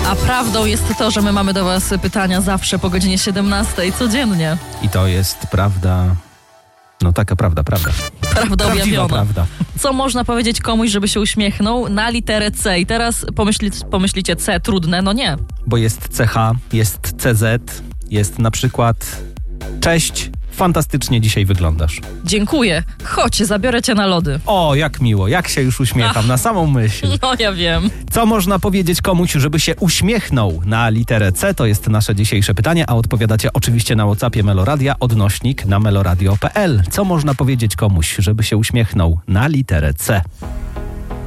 A prawdą jest to, że my mamy do was pytania zawsze po godzinie 17 codziennie. I to jest prawda. No taka prawda. Prawda Prawdziwa objawiona. prawda. Co można powiedzieć komuś, żeby się uśmiechnął na literę C? I teraz pomyślicie C, trudne? No nie. Bo jest CH, jest CZ, jest na przykład cześć, fantastycznie dzisiaj wyglądasz. Dziękuję. Chodź, zabiorę cię na lody. O, jak miło, jak się już uśmiecham na samą myśl. No ja wiem. Co można powiedzieć komuś, żeby się uśmiechnął na literę C? To jest nasze dzisiejsze pytanie, a odpowiadacie oczywiście na WhatsAppie Meloradia, odnośnik na meloradio.pl. Co można powiedzieć komuś, żeby się uśmiechnął na literę C?